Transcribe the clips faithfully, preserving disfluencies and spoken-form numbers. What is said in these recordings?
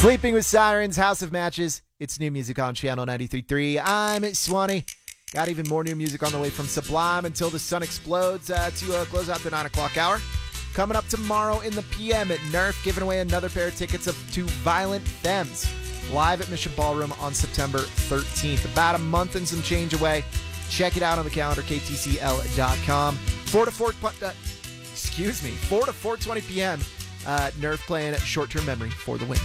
Sleeping with Sirens, House of Matches. It's new music on Channel ninety-three point three. I'm Swanee. Got even more new music on the way from Sublime Until the Sun Explodes uh, to uh, close out the nine o'clock hour. Coming up tomorrow in the P M at Nerf, giving away another pair of tickets of, to Violent Femmes, live at Mission Ballroom on September thirteenth. About a month and some change away. Check it out on the calendar, K T C L dot com. four to four, uh, excuse me, four to four twenty p.m. Uh, Nerf playing Short-Term Memory for the win.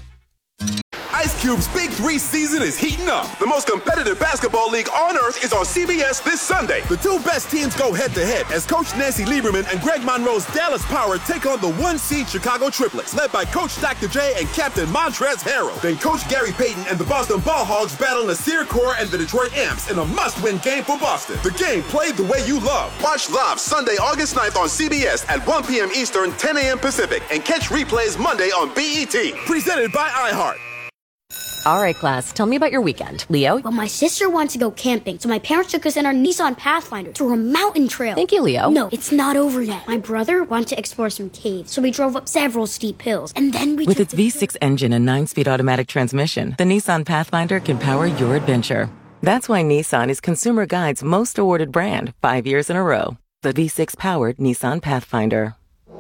Ice Cube's Big Three season is heating up. The most competitive basketball league on earth is on C B S this Sunday. The two best teams go head-to-head as Coach Nancy Lieberman and Greg Monroe's Dallas Power take on the one-seed Chicago Triplets, led by Coach Doctor J and Captain Montrezl Harrell. Then Coach Gary Payton and the Boston Ball Hogs battle Nasir Kaur and the Detroit Amps in a must-win game for Boston. The game played the way you love. Watch live Sunday, August ninth on C B S at one p.m. Eastern, ten a.m. Pacific, and catch replays Monday on B E T. Presented by iHeart. All right, class, tell me about your weekend. Leo? Well, my sister wants to go camping, so my parents took us in our Nissan Pathfinder through a mountain trail. Thank you, Leo. No, it's not over yet. My brother wanted to explore some caves, so we drove up several steep hills, and then we With took its the V six engine and nine-speed automatic transmission, the Nissan Pathfinder can power your adventure. That's why Nissan is Consumer Guide's most awarded brand five years in a row. The V six-powered Nissan Pathfinder.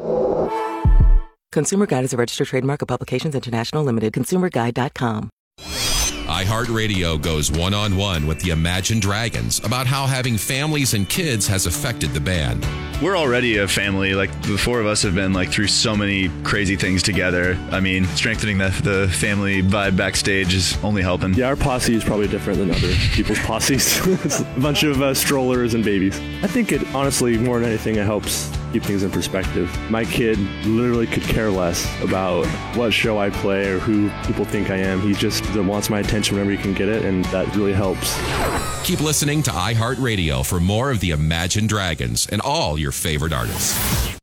Consumer Guide is a registered trademark of Publications International Limited. consumer guide dot com. iHeartRadio goes one-on-one with the Imagine Dragons about how having families and kids has affected the band. We're already a family. Like, the four of us have been like through so many crazy things together. I mean, strengthening the, the family vibe backstage is only helping. Yeah, our posse is probably different than other people's posses. It's a bunch of uh, strollers and babies. I think it, honestly, more than anything, it helps keep things in perspective. My kid literally could care less about what show I play or who people think I am. He just wants my attention whenever he can get it, and that really helps. Keep listening to iHeartRadio for more of the Imagine Dragons and all your favorite artists.